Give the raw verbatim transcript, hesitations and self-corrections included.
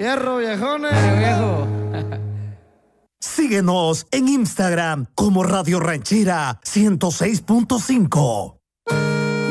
Hierro, viejones. Viejo. Síguenos en Instagram como Radio Ranchera ciento seis punto cinco.